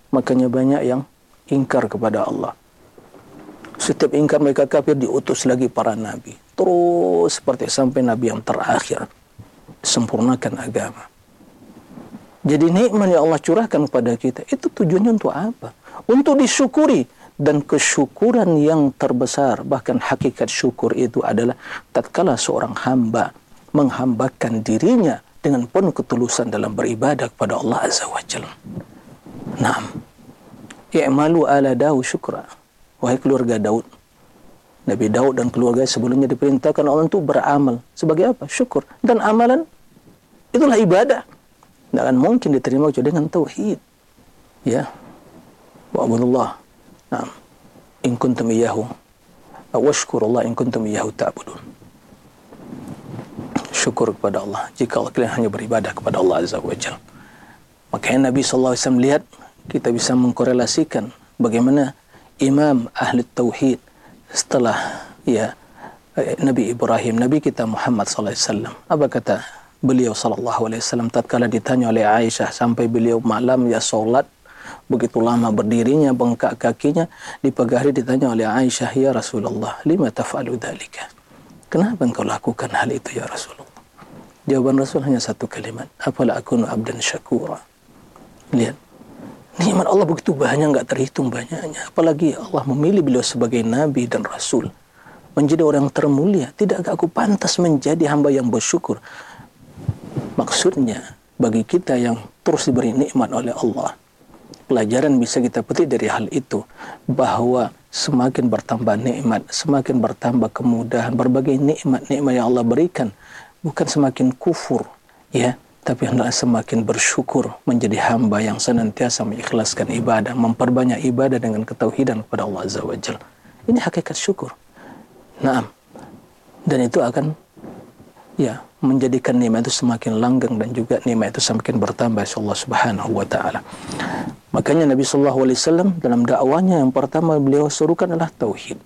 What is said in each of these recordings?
Makanya banyak yang ingkar kepada Allah. Setiap ingkar mereka kafir, diutus lagi para nabi. Terus seperti sampai nabi yang terakhir. Sempurnakan agama. Jadi nikmat yang Allah curahkan kepada kita, itu tujuannya untuk apa? Untuk disyukuri. Dan kesyukuran yang terbesar, bahkan hakikat syukur itu adalah tatkala seorang hamba menghambakan dirinya dengan penuh ketulusan dalam beribadah kepada Allah Azza wa Jalla. Naam. I'malu ala Daud syukra. Wahai keluarga Daud. Nabi Daud dan keluarga sebelumnya diperintahkan Allah untuk beramal. Sebagai apa? Syukur. Dan amalan itulah ibadah. Tidak akan mungkin diterima kecuali dengan tauhid. Ya. Wa'budullah. Naam. In kuntum iyyahu washkurullah in kuntum iyyahu ta'budun. Syukur kepada Allah jika kalian hanya beribadah kepada Allah Azza wa Jalla. Makanya Nabi sallallahu alaihi wasallam lihat, kita bisa mengkorelasikan bagaimana imam ahli tauhid setelah Nabi Ibrahim, Nabi kita Muhammad sallallahu alaihi wasallam. Apa kata beliau sallallahu alaihi wasallam tatkala ditanya oleh Aisyah sampai beliau malam salat, begitu lama berdirinya, bengkak kakinya, di pagi hari ditanya oleh Aisyah, ya Rasulullah, lima taf'alu dhalika? Kenapa engkau lakukan hal itu ya Rasulullah? Jawaban Rasul hanya satu kalimat, afala akunu abdan syakura. Lihat, nikmat Allah begitu banyak, enggak terhitung banyaknya. Apalagi Allah memilih beliau sebagai nabi dan rasul, menjadi orang termulia. Tidakkah aku pantas menjadi hamba yang bersyukur? Maksudnya, bagi kita yang terus diberi nikmat oleh Allah, pelajaran bisa kita petik dari hal itu, bahwa semakin bertambah nikmat, semakin bertambah kemudahan, berbagai nikmat-nikmat yang Allah berikan, bukan semakin kufur, tapi hendaklah semakin bersyukur, menjadi hamba yang senantiasa mengikhlaskan ibadah, memperbanyak ibadah dengan ketauhidan kepada Allah Azza wa Jalla. Ini hakikat syukur. Naam. Dan itu akan menjadikan nikmat itu semakin langgeng dan juga nikmat itu semakin bertambah insyaallah subhanahu wa ta'ala. Makanya Nabi sallallahu alaihi wasallam dalam dakwanya yang pertama beliau serukan adalah tauhid.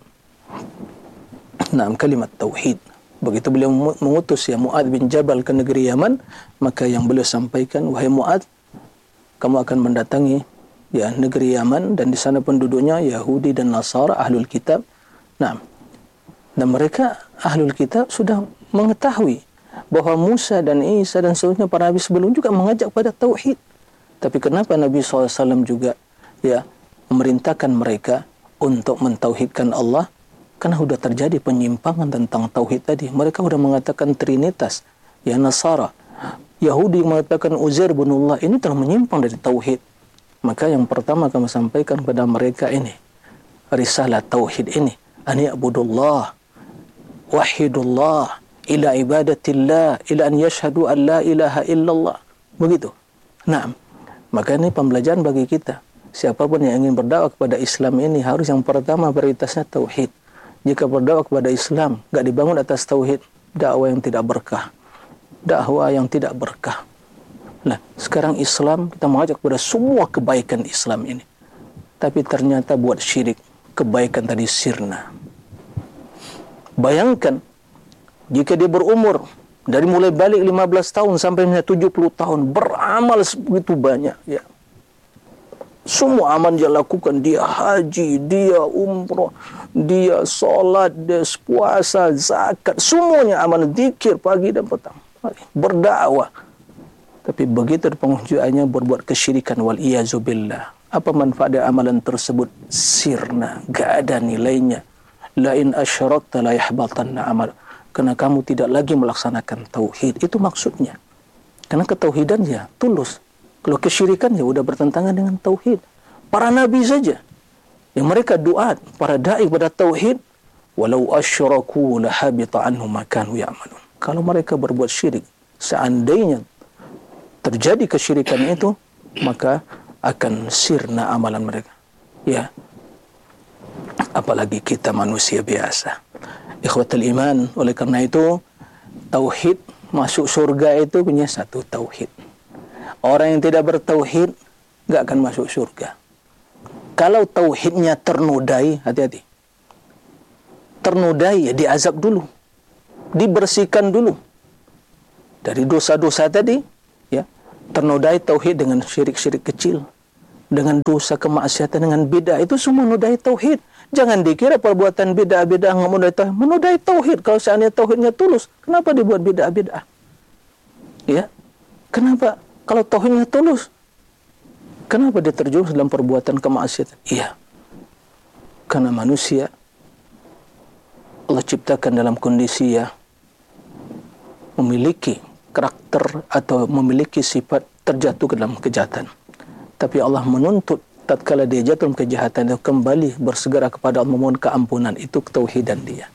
Kalimat tauhid. Begitu beliau mengutus Mu'adz bin Jabal ke negeri Yaman, maka yang beliau sampaikan, wahai Mu'adz, kamu akan mendatangi negeri Yaman, dan di sana penduduknya Yahudi dan Nasara, ahlul kitab. Dan mereka ahlul kitab sudah mengetahui bahwa Musa dan Isa dan seterusnya para nabi sebelum juga mengajak pada tauhid. Tapi kenapa Nabi SAW juga memerintahkan mereka untuk mentauhidkan Allah? Karena sudah terjadi penyimpangan tentang tauhid tadi. Mereka sudah mengatakan Trinitas, Nasara. Yahudi mengatakan Uzair bin Allah. Ini telah menyimpang dari tauhid. Maka yang pertama kami sampaikan kepada mereka ini, risalah tauhid ini, an ya'budullah, wahidullah, ila ibadatillah, ila an yashhadu an la ilaha illallah. Begitu. Maka ini pembelajaran bagi kita. Siapapun yang ingin berdakwah kepada Islam ini harus yang pertama prioritasnya tauhid. Jika berdakwah kepada Islam enggak dibangun atas tauhid, dakwah yang tidak berkah. Dakwah yang tidak berkah. Sekarang Islam kita mengajak kepada semua kebaikan Islam ini. Tapi ternyata buat syirik, kebaikan tadi sirna. Bayangkan jika dia berumur dari mulai balik 15 tahun sampai 70 tahun, beramal begitu banyak, semua amal dia lakukan, dia haji, dia umrah, dia salat, dia puasa, zakat, semuanya amal, zikir pagi dan petang, berdakwah. Tapi begitu penghujungnya berbuat kesyirikan, wal iyazu billah. Apa manfaat dari amalan tersebut? Sirna, gak ada nilainya. La in asyrakta la yahbatanna amal. Karena kamu tidak lagi melaksanakan tauhid. Itu maksudnya. Karena ketauhidan tulus. Kalau kesyirikan udah bertentangan dengan tauhid. Para nabi saja yang mereka doa, para dai pada tauhid, walau asyraku lahabita anhum ma kanu ya'malun. Kalau mereka berbuat syirik, seandainya terjadi kesyirikan itu, maka akan sirna amalan mereka. Apalagi kita manusia biasa. Ikhwatul iman, oleh karena itu tauhid, masuk surga itu punya satu tauhid. Orang yang tidak bertauhid enggak akan masuk surga. Kalau tauhidnya ternodai, hati-hati. Ternodai, diazab dulu. Dibersihkan dulu dari dosa-dosa tadi, ternodai tauhid dengan syirik-syirik kecil. dengan dosa, kemaksiatan, dengan bid'ah, itu semua menodai tauhid. Jangan dikira perbuatan bid'ah menodai tauhid. Kalau seandainya tauhidnya tulus, kenapa dibuat bid'ah? Ya, kenapa? Kalau tauhidnya tulus, kenapa dia terjerumus dalam perbuatan kemaksiatan? Iya, karena manusia Allah ciptakan dalam kondisi ya memiliki karakter atau memiliki sifat terjatuh ke dalam kejahatan. Tapi Allah menuntut tatkala dia jatuh dalam kejahatan, dia kembali bersegera kepada Allah memohon keampunan. Itu ketauhidan dia.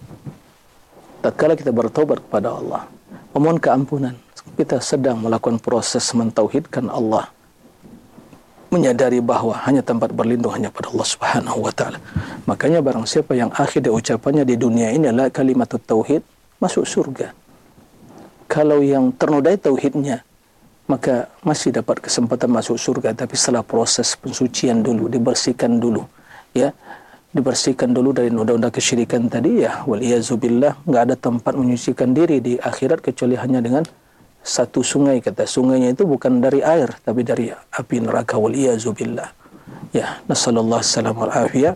Tatkala kita bertobat kepada Allah, memohon keampunan, kita sedang melakukan proses mentauhidkan Allah, menyadari bahwa hanya tempat berlindung hanya pada Allah Subhanahu wa taala. Makanya barang siapa yang akhir ucapannya di dunia ini adalah kalimat tauhid, masuk surga. Kalau yang ternodai tauhidnya, maka masih dapat kesempatan masuk surga, tapi setelah proses pensucian dulu, dibersihkan dulu, ya, dibersihkan dulu dari noda-noda kesyirikan tadi, ya, waliyazubillah, nggak ada tempat menyucikan diri di akhirat kecuali hanya dengan satu sungai. Kata sungainya itu bukan dari air, tapi dari api neraka, waliyazubillah, ya, nasallallahu salam wal afiyah.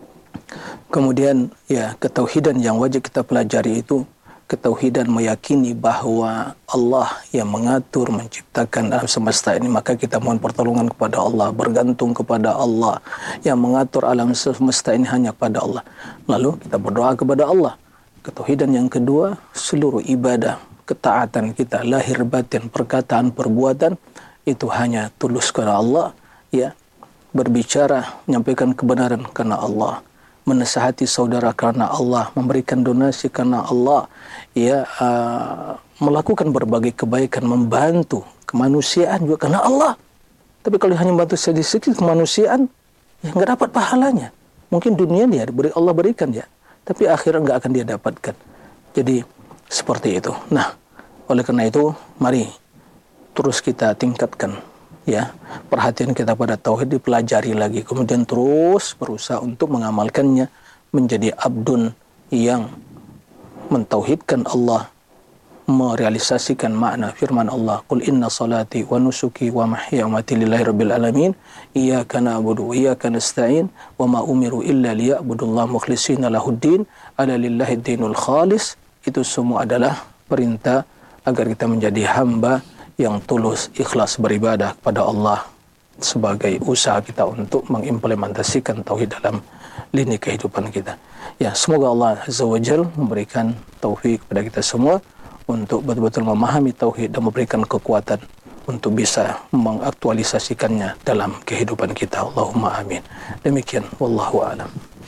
Kemudian, ya, ketauhidan yang wajib kita pelajari itu ketauhidan meyakini bahwa Allah yang mengatur, menciptakan alam semesta ini, maka kita mohon pertolongan kepada Allah, bergantung kepada Allah. Yang mengatur alam semesta ini hanya pada Allah. Lalu kita berdoa kepada Allah. Ketauhidan yang kedua, seluruh ibadah, ketaatan kita, lahir batin, perkataan, perbuatan, itu hanya tulus kepada Allah, ya. Berbicara, menyampaikan kebenaran karena Allah, menasihati saudara karena Allah, memberikan donasi karena Allah, ya, melakukan berbagai kebaikan, membantu kemanusiaan juga karena Allah. Tapi kalau hanya membantu sedikit kemanusiaan, ya nggak dapat pahalanya. Mungkin dunia dia Allah berikan ya, tapi akhirat nggak akan dia dapatkan. Jadi seperti itu. Nah, oleh karena itu, mari terus kita tingkatkan, ya, perhatian kita pada tauhid, dipelajari lagi, kemudian terus berusaha untuk mengamalkannya, menjadi abdun yang mentauhidkan Allah, merealisasikan makna firman Allah, qul inna salati wa nusuki wa mahya wa mamati lillahi rabbil alamin, iyyaka na'budu wa iyyaka nasta'in, wa ma umiru illa liya'budullaha mukhlishina lahuddin, ala lillahi dinul khalis. Itu semua adalah perintah agar kita menjadi hamba yang tulus, ikhlas beribadah kepada Allah sebagai usaha kita untuk mengimplementasikan tauhid dalam lini kehidupan kita. Ya, semoga Allah Azza wa Jalla memberikan taufik kepada kita semua untuk betul-betul memahami tauhid dan memberikan kekuatan untuk bisa mengaktualisasikannya dalam kehidupan kita. Allahumma amin. Demikian, wallahu a'lam.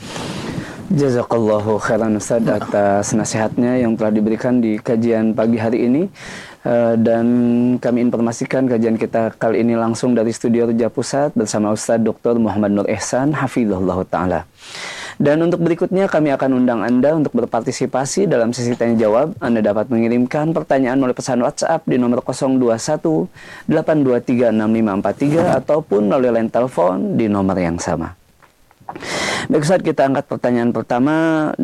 Jazakallahu khairan Ustaz atas nasihatnya yang telah diberikan di kajian pagi hari ini. Dan kami informasikan kajian kita kali ini langsung dari Studio Reja Pusat bersama Ustaz Dr. Muhammad Nur Ihsan hafizahullah ta'ala. Dan untuk berikutnya kami akan undang Anda untuk berpartisipasi dalam sesi tanya jawab. Anda dapat mengirimkan pertanyaan melalui pesan WhatsApp di nomor 021 823 6543 ataupun melalui line telepon di nomor yang sama. Baik Ustaz, kita angkat pertanyaan pertama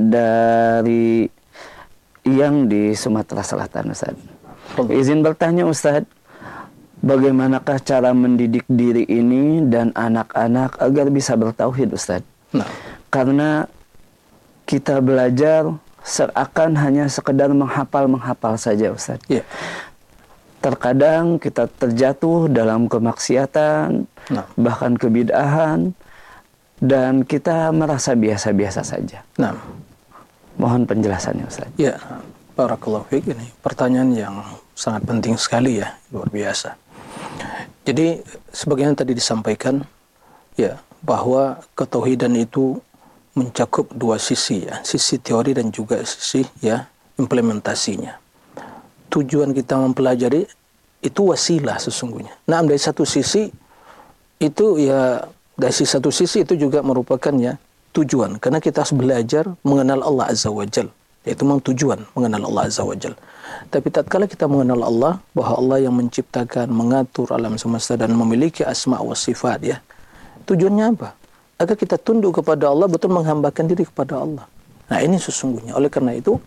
dari yang di Sumatera Selatan, Ustaz. Izin bertanya Ustaz, bagaimanakah cara mendidik diri ini dan anak-anak agar bisa bertauhid Ustaz? Nah. Karena kita belajar seakan hanya sekedar menghafal saja Ustaz. Yeah. Terkadang kita terjatuh dalam kemaksiatan, bahkan kebid'ahan, dan kita merasa biasa-biasa saja. Nah. Mohon penjelasannya Ustaz. Ya, barakallahu fiik, ini pertanyaan yang sangat penting sekali ya, luar biasa. Jadi sebagaimana tadi disampaikan ya, bahwa ketauhidan itu mencakup dua sisi ya, sisi teori dan juga sisi ya implementasinya. Tujuan kita mempelajari itu wasilah sesungguhnya. Nah, dari satu sisi itu ya, dari satu sisi itu juga merupakan ya tujuan, karena kita harus belajar mengenal Allah Azza wa Jalla. Itu memang tujuan mengenal Allah Azza wa Jalla. Tapi tatkala kita mengenal Allah, bahwa Allah yang menciptakan, mengatur alam semesta dan memiliki asma wa sifat ya. Tujuannya apa? Agar kita tunduk kepada Allah, betul menghambakan diri kepada Allah. Nah, ini sesungguhnya. Oleh karena itu,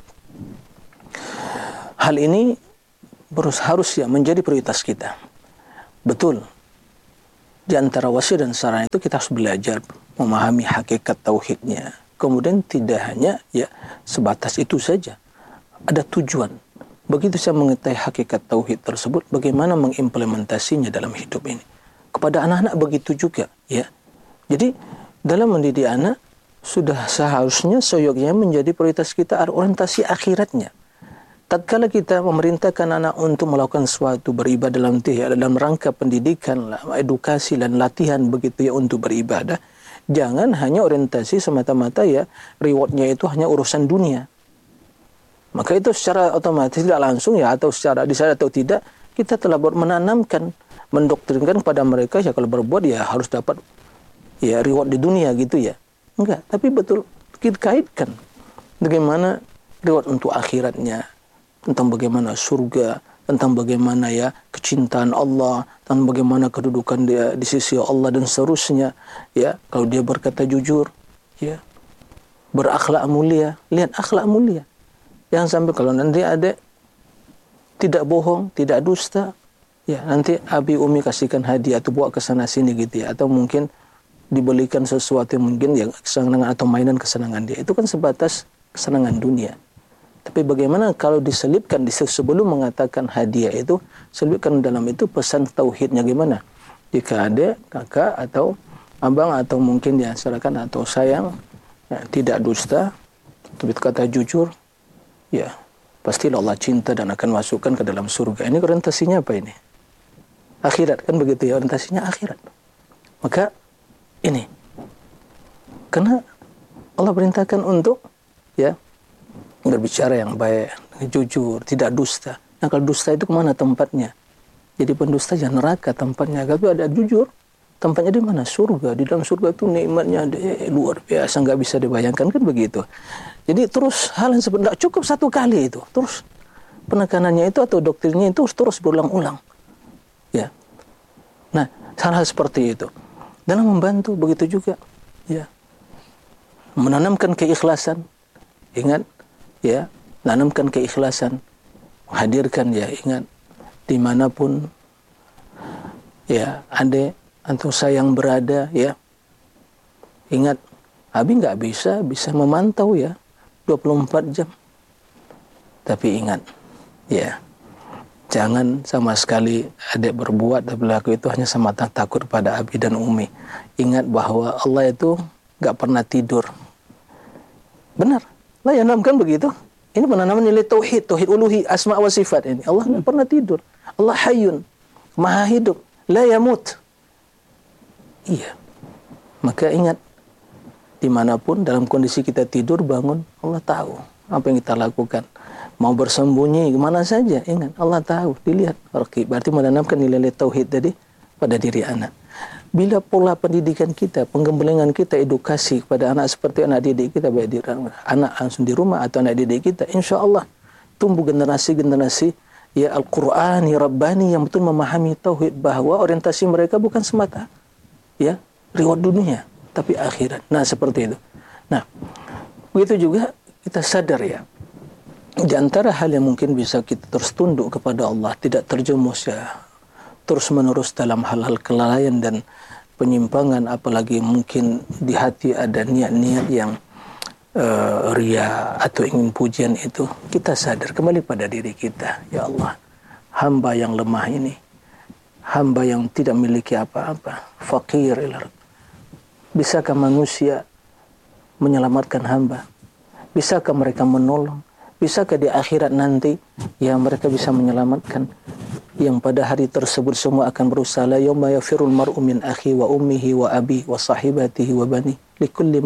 hal ini harus ya menjadi prioritas kita. Betul. Di antara wasilah dan saran itu kita harus belajar memahami hakikat tauhidnya. Kemudian tidak hanya ya sebatas itu saja. Ada tujuan. Begitu saya mengetahui hakikat tauhid tersebut, bagaimana mengimplementasinya dalam hidup ini. Kepada anak-anak begitu juga, ya. Jadi dalam mendidik anak sudah seharusnya seyogyanya menjadi prioritas kita orientasi akhiratnya. Tatkala kita memerintahkan anak untuk melakukan suatu beribadah dalam rangka pendidikan, edukasi dan latihan begitu ya untuk beribadah, jangan hanya orientasi semata-mata ya rewardnya itu hanya urusan dunia. Maka itu secara otomatis tidak langsung ya atau secara disadari atau tidak kita telah menanamkan, mendoktrinkan kepada mereka ya kalau berbuat ya harus dapat ya reward di dunia gitu ya. Enggak, tapi betul kita kaitkan bagaimana reward untuk akhiratnya, tentang bagaimana surga, tentang bagaimana ya kecintaan Allah, tentang bagaimana kedudukan dia di sisi Allah dan seterusnya. Ya, kalau dia berkata jujur, ya, berakhlak mulia, lihat akhlak mulia. Jangan sampai kalau nanti ada tidak bohong, tidak dusta, ya nanti abi umi kasihkan hadiah atau bawa ke sana sini gitu ya, atau mungkin dibelikan sesuatu yang mungkin ya kesenangan atau mainan kesenangan dia. Itu kan sebatas kesenangan dunia. Tapi bagaimana kalau diselipkan sebelum mengatakan hadiah itu, selipkan dalam itu pesan tauhidnya gimana? Jika ada kakak atau abang atau mungkin ya silakan atau sayang, ya, tidak dusta, tapi kata jujur, ya pastilah Allah cinta dan akan masukkan ke dalam surga. Ini orientasinya apa ini? Akhirat kan begitu ya, orientasinya akhirat. Maka ini, karena Allah perintahkan untuk ya berbicara yang baik, jujur, tidak dusta. Nah kalau dusta itu kemana tempatnya? Jadi pendusta ya neraka tempatnya. Kalau ada jujur, tempatnya di mana? Surga. Di dalam surga itu nikmatnya luar biasa, nggak bisa dibayangkan kan begitu. Jadi terus hal yang seperti tidak cukup satu kali itu, terus penekanannya itu atau doktrinnya itu terus berulang-ulang. Ya, nah hal-hal seperti itu dalam membantu begitu juga. Ya, menanamkan keikhlasan. Ingat. Ya, tanamkan keikhlasan, hadirkan ya, ingat dimanapun ya adik atau sayang berada ya, ingat abi nggak bisa memantau ya 24 jam, tapi ingat ya jangan sama sekali adik berbuat dan berlaku itu hanya semata takut pada abi dan umi. Ingat bahwa Allah itu nggak pernah tidur, benar. Allah yang menanamkan begitu. Ini penanaman nilai tauhid uluhi, asma wa sifat ini. Allah tidak pernah tidur. Allah hayyun, maha hidup, la yamut. Iya. Maka ingat, dimanapun dalam kondisi kita tidur, bangun, Allah tahu apa yang kita lakukan. Mau bersembunyi kemana saja, ingat, Allah tahu, dilihat. Berarti menanamkan nilai tauhid tadi pada diri anak. Bila pola pendidikan kita, penggembelengan kita, edukasi kepada anak seperti anak didik kita, baik di anak langsung di rumah atau anak didik kita, insya Allah tumbuh generasi-generasi ya Al-Qur'ani, Rabbani yang betul memahami tauhid, bahwa orientasi mereka bukan semata ya reward dunia, tapi akhirat. Nah seperti itu. Nah begitu juga kita sadar ya, di antara hal yang mungkin bisa kita terus tunduk kepada Allah, tidak terjerumus ya terus-menerus dalam hal-hal kelalaian dan penyimpangan, apalagi mungkin di hati ada niat-niat yang ria atau ingin pujian, itu kita sadar kembali pada diri kita. Ya Allah, hamba yang lemah ini, hamba yang tidak memiliki apa-apa, fakir ilar. Bisakah manusia menyelamatkan hamba? Bisakah mereka menolong? Bisakah di akhirat nanti yang mereka bisa menyelamatkan? Yang pada hari tersebut semua akan berusaha. La yawma yafirul mar'u min akhi wa ummihi wa abi wa sahibatihi wa bani likulli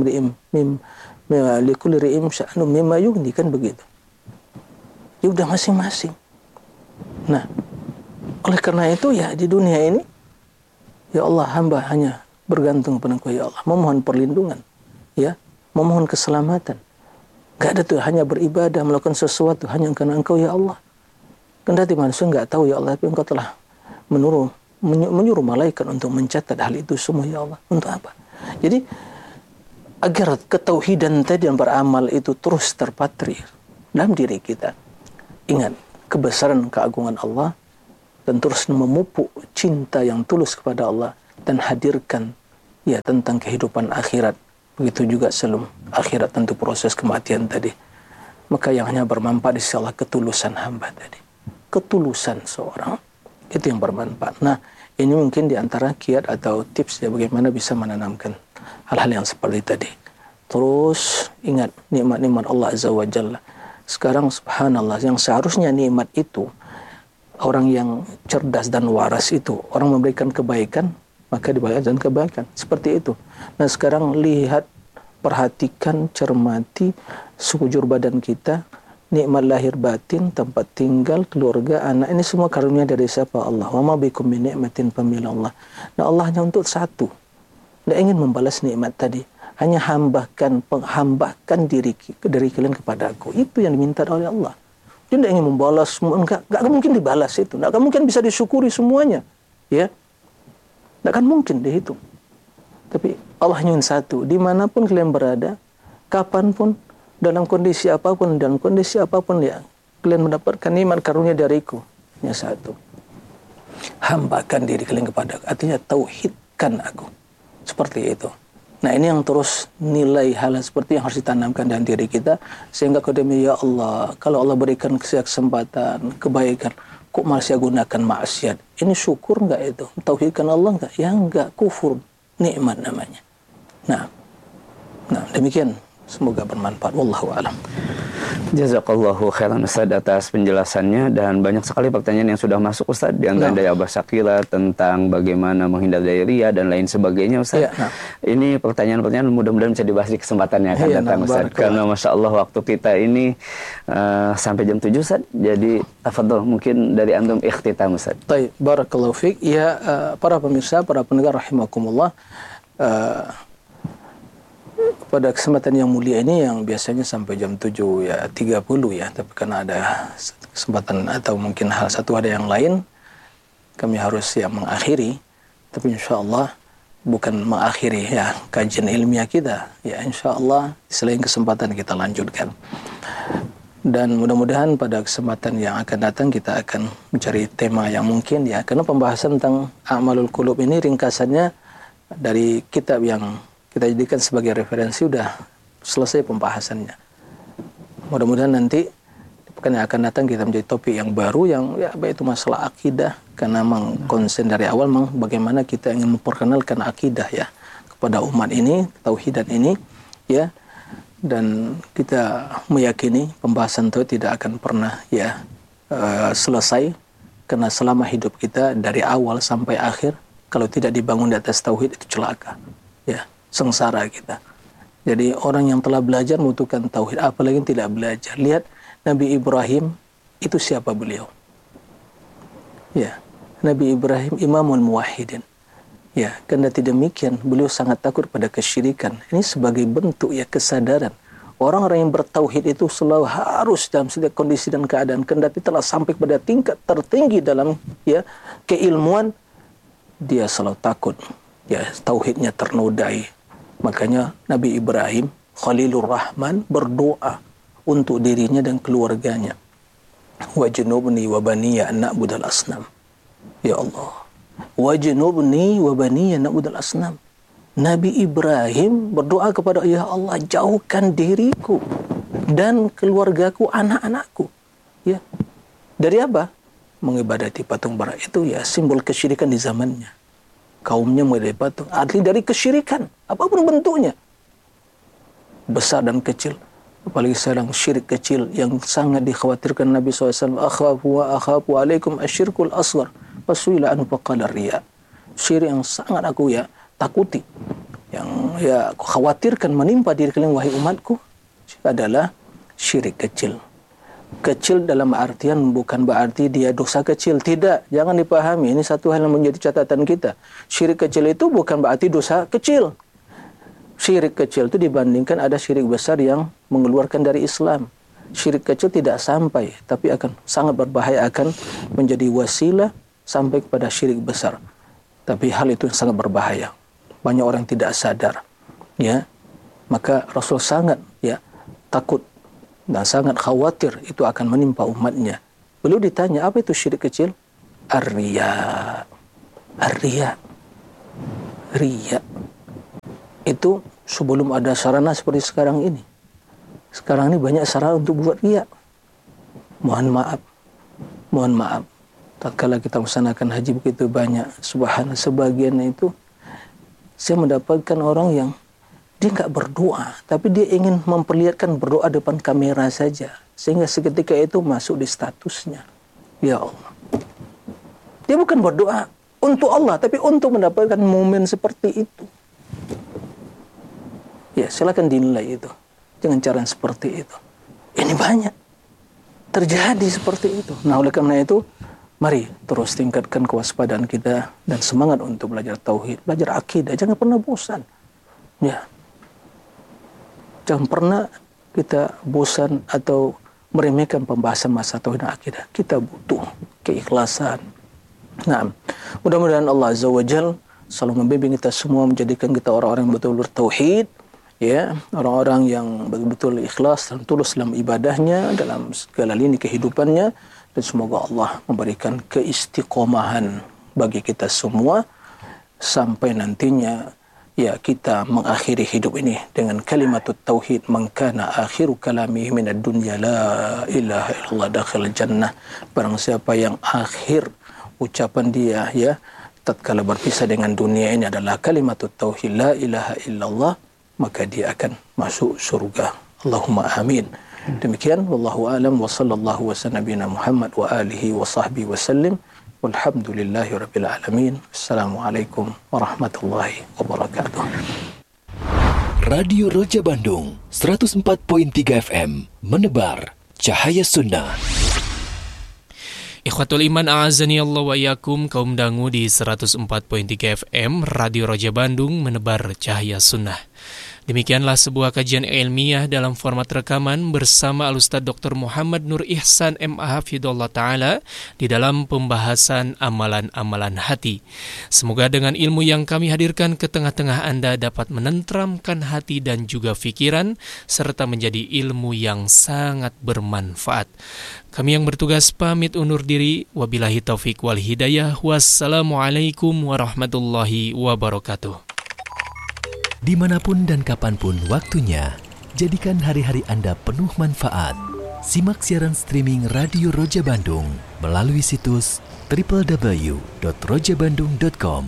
ri'im sya'num mimma yughni, kan begitu. Ya udah masing-masing. Nah, oleh karena itu ya di dunia ini ya Allah, hamba hanya bergantung pada Engkau ya Allah, memohon perlindungan, ya, memohon keselamatan. Gak ada tuh, hanya beribadah, melakukan sesuatu hanya karena Engkau ya Allah. Kendati manusia enggak tahu ya Allah, tapi Engkau telah menyuruh malaikat untuk mencatat hal itu semua ya Allah. Untuk apa? Jadi agar ketauhidan tadi yang beramal itu terus terpatri dalam diri kita. Ingat kebesaran keagungan Allah dan terus memupuk cinta yang tulus kepada Allah. dan hadirkan ya tentang kehidupan akhirat. Begitu juga sebelum akhirat tentu proses kematian tadi. Maka yang hanya bermanfaat di sisi Allah ketulusan hamba tadi. Ketulusan seorang itu yang bermanfaat. Nah, ini mungkin di antara kiat atau tips ya bagaimana bisa menanamkan hal-hal yang seperti tadi. Terus ingat nikmat-nikmat Allah Azza wa Jalla. Sekarang subhanallah, yang seharusnya nikmat itu orang yang cerdas dan waras itu, orang memberikan kebaikan maka dibalas dan kebaikan, seperti itu. Nah sekarang lihat, perhatikan, cermati sekujur badan kita, nikmat lahir batin, tempat tinggal, keluarga, anak, ini semua karunia dari siapa? Allah. Wa ma bikum min ni'matin famil Allah. Nah Allah hanya untuk satu, tidak ingin membalas nikmat tadi, hanya hambahkan diri kalian kepada aku. Itu yang diminta oleh Allah. Dia tidak ingin membalas semua, enggak mungkin dibalas itu, enggak mungkin bisa disyukuri semuanya, ya, enggak akan mungkin dihitung. Tapi Allah hanya satu, dimanapun kalian berada, kapanpun, dalam kondisi apapun ya, kalian mendapatkan nikmat karunia dariku, hanya satu. Hambakan diri kalian kepada aku, artinya tauhidkan aku, seperti itu. Nah ini yang terus nilai hal seperti yang harus ditanamkan dalam diri kita, sehingga kedemi ya Allah, kalau Allah berikan kesempatan, kebaikan, kok masih gunakan maksiat, ini syukur enggak itu? Tauhidkan Allah enggak? Ya enggak, kufur nikmat namanya. Nah demikian, semoga bermanfaat. Wallahu a'lam. Jazakallahu khairan Ustaz atas penjelasannya, dan banyak sekali pertanyaan yang sudah masuk Ustaz, di antara dari Abah Syakila tentang bagaimana menghindar dari riya dan lain sebagainya Ustaz. Ini pertanyaan-pertanyaan mudah-mudahan bisa dibahas di kesempatan yang akan datang Ustaz, karena Masya Allah waktu kita ini sampai jam 7 Ustaz, jadi tafadhol mungkin dari antum ikhtitam Ustaz. Baik, barakallahu fiik. Ya, para pemirsa, para pendengar rahimakumullah, pada kesempatan yang mulia ini yang biasanya sampai jam 7 ya 30 ya, tapi karena ada kesempatan atau mungkin hal satu ada yang lain, kami harus ya mengakhiri. Tapi insyaallah bukan mengakhiri ya kajian ilmiah kita, ya insyaallah selain kesempatan kita lanjutkan. Dan mudah-mudahan pada kesempatan yang akan datang kita akan mencari tema yang mungkin ya, karena pembahasan tentang A'malul Qulub ini ringkasannya dari kitab yang kita jadikan sebagai referensi udah selesai pembahasannya. Mudah-mudahan nanti pekan yang akan datang kita menjadi topik yang baru yang ya baik itu masalah akidah, karena memang konsen dari awal memang bagaimana kita ingin memperkenalkan akidah ya kepada umat ini, tauhidan ini ya, dan kita meyakini pembahasan itu tidak akan pernah ya selesai, karena selama hidup kita dari awal sampai akhir kalau tidak dibangun di atas tauhid itu celaka ya, sengsara kita. Jadi orang yang telah belajar membutuhkan tauhid, apalagi yang tidak belajar. Lihat Nabi Ibrahim itu siapa beliau? Ya, Nabi Ibrahim imamul muwahhidin. Ya, kendati demikian beliau sangat takut pada kesyirikan. Ini sebagai bentuk ya kesadaran. Orang-orang yang bertauhid itu selalu harus dalam setiap kondisi dan keadaan, kendati telah sampai pada tingkat tertinggi dalam ya keilmuan, dia selalu takut ya tauhidnya ternodai. Makanya Nabi Ibrahim Khalilur Rahman berdoa untuk dirinya dan keluarganya. Wajnubni wa baniya an na'budal asnam. Ya Allah, wajnubni wa baniya an na'budal asnam. Nabi Ibrahim berdoa kepada ya Allah, jauhkan diriku dan keluargaku, anak-anakku. Ya. Dari apa? Mengibadati patung bara. Itu ya simbol kesyirikan di zamannya. Kaumnya menjadi patung, arti dari kesyirikan apapun bentuknya, besar dan kecil. Apalagi sekarang syirik kecil yang sangat dikhawatirkan Nabi SAW. Akhafu alaikum asyirkul asghar fasuila anhu faqala riya. Syirik yang sangat aku ya takuti, yang ya aku khawatirkan menimpa diri kalian wahai umatku adalah syirik kecil. Kecil dalam artian bukan berarti dia dosa kecil, tidak, jangan dipahami. Ini satu hal yang menjadi catatan kita. Syirik kecil itu bukan berarti dosa kecil. Syirik kecil itu dibandingkan ada syirik besar yang mengeluarkan dari Islam. Syirik kecil tidak sampai, tapi akan sangat berbahaya, akan menjadi wasilah sampai kepada syirik besar. Tapi hal itu sangat berbahaya. Banyak orang tidak sadar, ya. Maka Rasul sangat ya takut dan sangat khawatir itu akan menimpa umatnya. Beliau ditanya, apa itu syirik kecil? Ar-riya. Ar-riya. Riya itu sebelum ada sarana seperti sekarang ini. Sekarang ini banyak sarana untuk buat riya. Mohon maaf. Tatkala kita melaksanakan haji begitu banyak, subhanallah, sebagiannya itu saya mendapatkan orang yang dia nggak berdoa, tapi dia ingin memperlihatkan berdoa depan kamera saja, sehingga seketika itu masuk di statusnya. Ya Allah. Dia bukan berdoa untuk Allah, tapi untuk mendapatkan momen seperti itu. Ya, silakan dinilai itu dengan cara seperti itu. Ini banyak terjadi seperti itu. Nah, oleh karena itu, mari terus tingkatkan kewaspadaan kita dan semangat untuk belajar tauhid, belajar akidah. Jangan pernah bosan. Ya. Jangan pernah kita bosan atau meremehkan pembahasan masalah tauhid dan akidah. Kita butuh keikhlasan. Nah, mudah-mudahan Allah Azza wa Jalla selalu membimbing kita semua, menjadikan kita orang-orang yang betul bertauhid, ya, orang-orang yang betul-betul ikhlas dan tulus dalam ibadahnya, dalam segala lini kehidupannya, dan semoga Allah memberikan keistiqomahan bagi kita semua sampai nantinya ya kita mengakhiri hidup ini dengan kalimatut tauhid, man kana akhiru kalamihi minad dunya la ilaha illallah dakhil jannah. Barang siapa yang akhir ucapan dia ya tatkala berpisah dengan dunia ini adalah kalimatut tauhid la ilaha illallah, maka dia akan masuk surga. Allahumma amin. Demikian wallahu alam wa sallallahu wa nabiyana Muhammad wa alihi wa sahbihi wa sallim. Walhamdulillahi rabbil alamin. Assalamualaikum warahmatullahi wabarakatuh. Radio Roja Bandung 104.3 FM menebar cahaya sunnah. Ikhwatul iman a'azani Allah wa iyyakum, kaum dangu di 104.3 FM Radio Roja Bandung menebar cahaya sunnah. Demikianlah sebuah kajian ilmiah dalam format rekaman bersama Al-Ustadz Dr. Muhammad Nur Ihsan M.A. Hafidhullah Ta'ala di dalam pembahasan amalan-amalan hati. Semoga dengan ilmu yang kami hadirkan ke tengah-tengah Anda dapat menenteramkan hati dan juga pikiran, serta menjadi ilmu yang sangat bermanfaat. Kami yang bertugas pamit undur diri. Wabillahi taufik wal hidayah. Wassalamualaikum warahmatullahi wabarakatuh. Dimanapun dan kapanpun waktunya, jadikan hari-hari Anda penuh manfaat. Simak siaran streaming Radio Roja Bandung melalui situs www.rojabandung.com.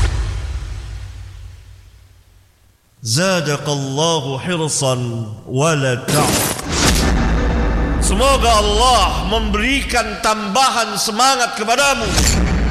Zadaqallahu hirsan wala Semoga Allah memberikan tambahan semangat kepadamu